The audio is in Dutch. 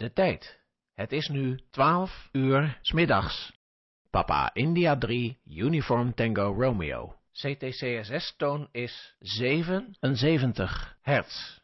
De tijd. Het is nu 12 uur 's middags. Papa India 3, Uniform Tango Romeo. CTCSS-toon is 77 hertz.